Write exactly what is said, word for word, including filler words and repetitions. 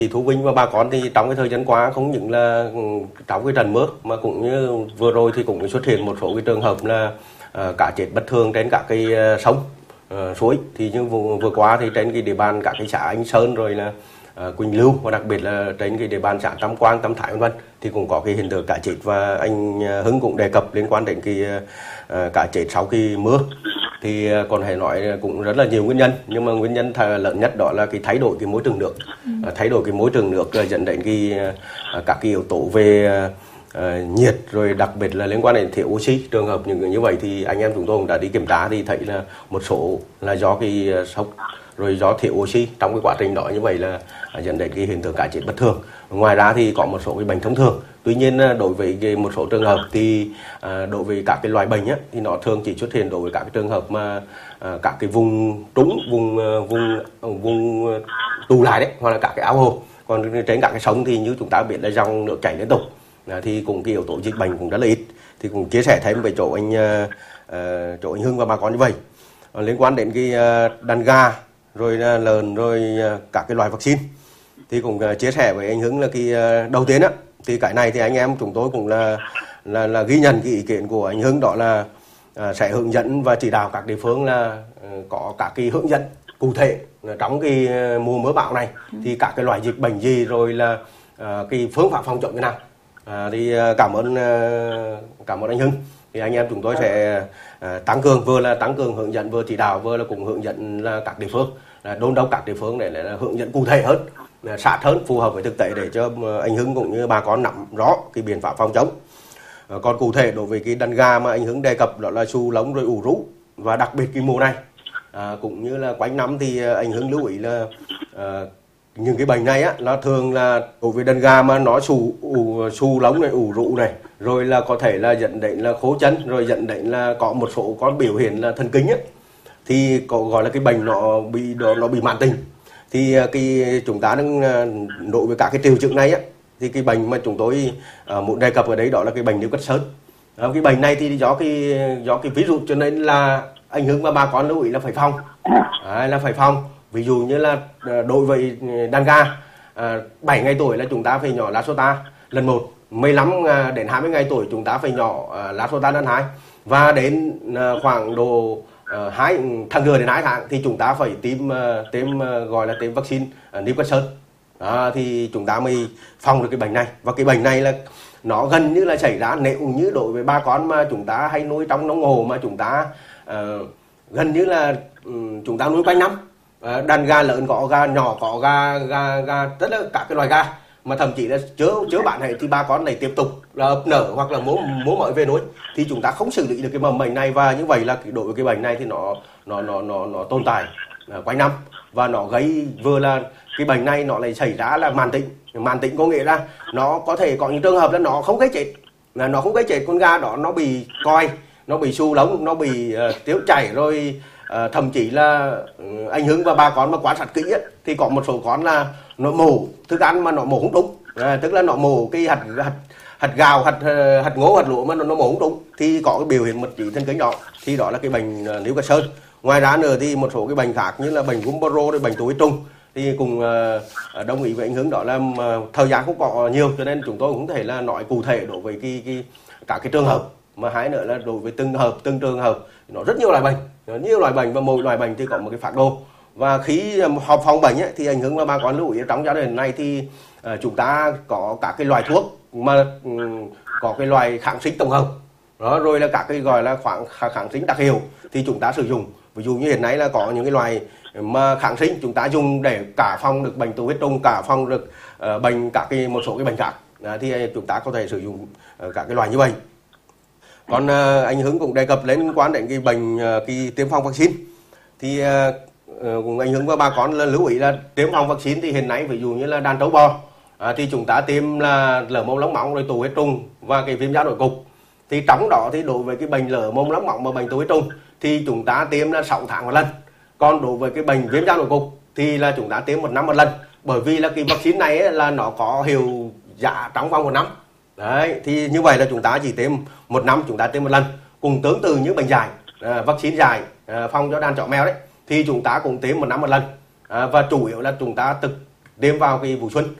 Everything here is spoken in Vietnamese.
Thì Thu Vinh và bà con thì trong cái thời gian qua không những là trong cái trận mưa mà cũng như vừa rồi thì cũng xuất hiện một số cái trường hợp là uh, cá chết bất thường trên các cái uh, sông uh, suối. Thì như vừa, vừa qua thì trên cái địa bàn các cái xã Anh Sơn rồi là uh, Quỳnh Lưu và đặc biệt là trên cái địa bàn xã Tam Quang, Tam Thái vân vân thì cũng có cái hiện tượng cá chết, và anh Hưng cũng đề cập liên quan đến cái uh, cá chết sau khi mưa. Thì còn phải nói cũng rất là nhiều nguyên nhân, nhưng mà nguyên nhân lớn nhất đó là cái thay đổi cái môi trường nước, ừ. thay đổi cái môi trường nước dẫn đến cái các cái yếu tố về uh, nhiệt, rồi đặc biệt là liên quan đến thiếu oxy. Trường hợp những như vậy thì anh em chúng tôi cũng đã đi kiểm tra thì thấy là một số là do cái sốc rồi do thiếu oxy trong cái quá trình đó, như vậy là dẫn đến cái hiện tượng cá chết bất thường. Ngoài ra thì có một số cái bệnh thông thường. Tuy nhiên đối với cái một số trường hợp thì đối với các cái loại bệnh á, thì nó thường chỉ xuất hiện đối với các cái trường hợp mà các cái vùng trũng, vùng vùng vùng tù lại đấy, hoặc là các cái ao hồ. Còn trên các cái sông thì như chúng ta biết là dòng nước chảy liên tục thì cũng cái yếu tố dịch bệnh cũng rất là ít. Thì cũng chia sẻ thêm về chỗ anh uh, chỗ anh Hưng và bà con như vậy. Liên quan đến cái đàn gà rồi là lợn rồi các cái loại vaccine thì cũng chia sẻ với anh Hưng là cái đầu tiên á, thì cái này thì anh em chúng tôi cũng là là là ghi nhận cái ý kiến của anh Hưng, đó là uh, sẽ hướng dẫn và chỉ đạo các địa phương là uh, có các cái hướng dẫn cụ thể trong cái mùa mưa bão này ừ. thì các cái loại dịch bệnh gì, rồi là uh, cái phương pháp phòng chống thế nào. Uh, thì uh, cảm ơn uh, cảm ơn anh Hưng. Thì anh em chúng tôi sẽ uh, tăng cường, vừa là tăng cường hướng dẫn, vừa chỉ đạo, vừa là cũng hướng dẫn là các địa phương, là đôn đốc các địa phương để, để là hướng dẫn cụ thể hơn, là sát hơn, phù hợp với thực tế để cho anh Hưng cũng như bà con nắm rõ cái biện pháp phòng chống. Uh, còn cụ thể đối với cái đàn gà mà anh Hưng đề cập, đó là xù lông rồi ủ rú, và đặc biệt cái mùa này à, cũng như là quanh năm thì anh Hưng lưu ý là uh, những cái bệnh này á, nó thường là đối với đàn gà mà nó xù xù lông này, ủ rũ này, rồi là có thể là dẫn đến là khô chân, rồi dẫn đến là có một số con biểu hiện là thần kinh á, thì có gọi là cái bệnh nó bị nó bị mãn tính. Thì cái chúng ta đang đối với các cái triệu chứng này á, thì cái bệnh mà chúng tôi uh, muốn đề cập ở đấy đó là cái bệnh Newcastle. À, cái bệnh này thì do cái do cái virus, cho nên là anh Hưng và bà con lưu ý là phải phòng, à, là phải phòng. Ví dụ như là đối với đàn gà à, bảy ngày tuổi là chúng ta phải nhỏ Lashota lần một, mười lăm đến hai mươi ngày tuổi chúng ta phải nhỏ uh, Lashota lần hai, và đến uh, khoảng độ uh, hai tháng rưỡi đến hai tháng thì chúng ta phải tiêm uh, tiêm uh, gọi là tiêm vaccine uh, Newcastle. À, thì chúng ta mới phòng được cái bệnh này. Và cái bệnh này là nó gần như là xảy ra nếu như đối với bà con mà chúng ta hay nuôi trong nông hồ, mà chúng ta uh, gần như là um, chúng ta nuôi quanh năm. Uh, đàn gà lớn có gà nhỏ, có gà gà gà tất là các cái loài gà mà thậm chí là chớ chớ bạn này thì bà con này tiếp tục là ấp nở hoặc là múa múa mới về nuôi, thì chúng ta không xử lý được cái mầm bệnh này. Và như vậy là đối với cái bệnh này thì nó nó nó nó nó tồn tại uh, quanh năm, và nó gây vừa là cái bệnh này nó lại xảy ra là mãn tính. Mãn tính có nghĩa là nó có thể có những trường hợp là nó không gây chết, là nó không gây chết con gà đó, nó bị coi, nó bị xù lông, nó bị uh, tiếu chảy, rồi uh, thậm chí là uh, anh Hưng và bà con mà quan sát kỹ ấy, thì có một số con là nó mổ thức ăn mà nó mổ không đúng, à, tức là nó mổ cái hạt hạt hạt gạo, hạt hạt ngô, hạt lúa mà nó, nó mổ không đúng, thì có cái biểu hiện mật trí thần kinh đó, thì đó là cái bệnh uh, Newcastle. Ngoài ra nữa thì một số cái bệnh khác như là bệnh Gumboro, bệnh tụ huyết trùng thì cùng uh, đồng ý với anh Hưng, đó là uh, thời gian không có nhiều, cho nên chúng tôi cũng thể là nói cụ thể đối với cái, cái cả cái trường hợp, mà hai nữa là đối với từng hợp từng trường hợp nó rất nhiều loại bệnh, nhiều loại bệnh, và mỗi loại bệnh thì có một cái phác đồ. Và khi họp phòng bệnh ấy, thì anh Hưng và bà con lưu ý trong giai đoạn này thì uh, chúng ta có các cái loại thuốc mà um, có cái loại kháng sinh tổng hợp đó, rồi là các cái gọi là khoảng kháng sinh đặc hiệu thì chúng ta sử dụng. Ví dụ như hiện nay là có những cái loại mà kháng sinh chúng ta dùng để cả phòng được bệnh tụ huyết trùng, cả phòng được uh, bệnh các cái một số cái bệnh khác, à, thì chúng ta có thể sử dụng uh, các cái loại như vậy. Còn uh, anh Hưng cũng đề cập liên quan đến cái bệnh uh, cái tiêm phòng vaccine, thì uh, uh, anh Hưng và bà con là lưu ý là tiêm phòng vaccine thì hiện nay ví dụ như là đàn trâu bò à, thì chúng ta tiêm là lở mồm long móng, rồi tụ huyết trùng và cái viêm da nổi cục. Thì trong đó thì đối với cái bệnh lở mồm long móng và bệnh tụ huyết trùng thì chúng ta tiêm là sáu tháng một lần. Còn đối với cái bệnh viêm da nổi cục thì là chúng ta tiêm một năm một lần, bởi vì là cái vaccine này ấy, là nó có hiệu giả trong vòng một năm. Đấy, thì như vậy là chúng ta chỉ tiêm một năm, chúng ta tiêm một lần. Cùng tương tự như bệnh dại, à, vaccine dại à, phòng cho đàn chó mèo đấy, thì chúng ta cũng tiêm một năm một lần, à, và chủ yếu là chúng ta thực đêm vào cái vụ xuân